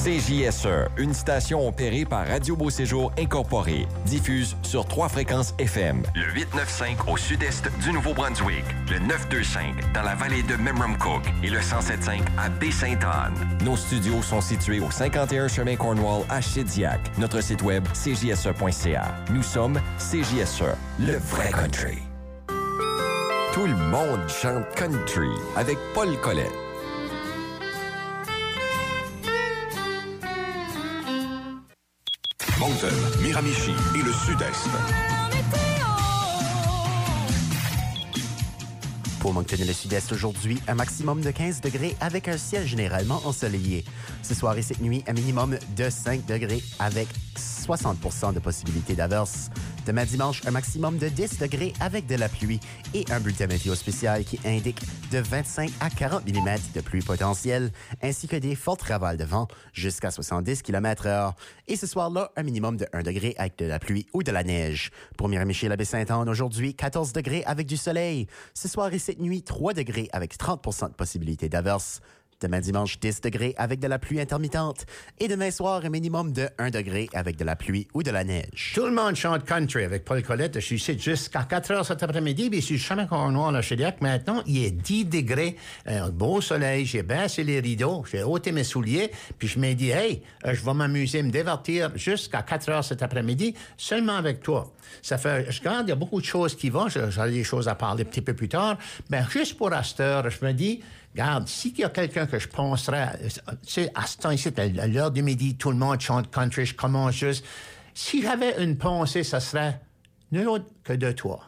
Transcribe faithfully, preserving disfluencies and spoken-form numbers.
C J S E, une station opérée par Radio Beau-Séjour Incorporée, diffuse sur trois fréquences F M. Le huit neuf cinq au sud-est du Nouveau-Brunswick, le neuf deux cinq dans la vallée de Memramcook et le cent sept cinq à Baie-Sainte-Anne. Nos studios sont situés au cinquante et un chemin Cornwall à Shediac. Notre site web, c j s e point c a. Nous sommes C J S E, le vrai country. Tout le monde chante country avec Paul Collet. Moncton, Miramichi et le Sud-Est. Pour Moncton et le Sud-Est aujourd'hui, un maximum de quinze degrés avec un ciel généralement ensoleillé. Ce soir et cette nuit, un minimum de cinq degrés avec soixante pour cent de possibilité d'averse. Demain dimanche, un maximum de dix degrés avec de la pluie et un bulletin météo spécial qui indique de vingt-cinq à quarante millimètres de pluie potentielle, ainsi que des fortes rafales de vent jusqu'à soixante-dix kilomètres heure. Et ce soir-là, un minimum de un degré avec de la pluie ou de la neige. Pour Miramichi et la Baie-Sainte-Anne, aujourd'hui, quatorze degrés avec du soleil. Ce soir et cette nuit, trois degrés avec trente pour cent de possibilité d'averse. Demain dimanche, dix degrés avec de la pluie intermittente. Et demain soir, un minimum de un degré avec de la pluie ou de la neige. Tout le monde chante country avec Paul Colette. Je suis ici jusqu'à quatre heures cet après-midi. Puis, je suis chemin Cornwall à Shediac. Maintenant, il est dix degrés. Un beau soleil. J'ai baissé les rideaux. J'ai ôté mes souliers. Puis, je m'ai dit, hey, je vais m'amuser, me divertir jusqu'à quatre heures cet après-midi, seulement avec toi. Ça fait, je regarde, il y a beaucoup de choses qui vont. J'ai des choses à parler un petit peu plus tard. Ben, juste pour à cette heure, je me dis, regarde, s'il y a quelqu'un que je penserais, tu sais, à ce temps-ci, à l'heure du midi, tout le monde chante country, je commence juste. Si j'avais une pensée, ça serait nul autre que de toi.